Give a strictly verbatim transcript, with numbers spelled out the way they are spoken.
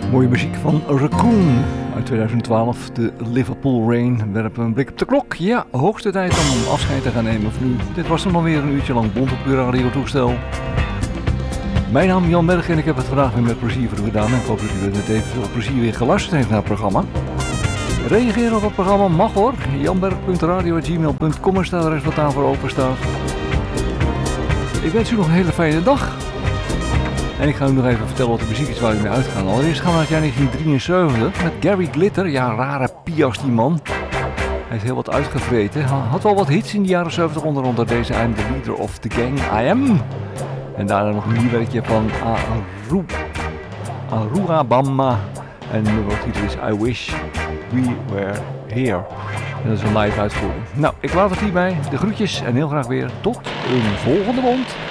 Mooie muziek van Raccoon uit tweeduizend twaalf, de Liverpool Rain. We werpen een blik op de klok. Ja, hoogste tijd om afscheid te gaan nemen van u. Dit was dan alweer een uurtje lang Bond op uw radiotoestel. Mijn naam is Jan Berg en ik heb het vandaag weer met plezier voor u gedaan. En ik hoop dat u met evenveel plezier weer geluisterd heeft naar het programma. Reageren op het programma mag hoor. janberg punt radio apenstaartje gmail punt com is daar de rest wat aan voor open staat. Ik wens u nog een hele fijne dag. En ik ga u nog even vertellen wat de muziek is waar u mee uitgaan. Allereerst gaan we naar het jaar negentien drieënzeventig met Gary Glitter. Ja, rare pias die man. Hij heeft heel wat uitgevreten. Hij had wel wat hits in de jaren zeventig, onder andere deze I'm the leader of the gang, I am. En daarna nog een nieuw werkje van Aru, Arua Bama. En de titel is I Wish We Were Here. En dat is een live uitvoering. Nou, ik laat het hierbij. De groetjes en heel graag weer tot een volgende mond.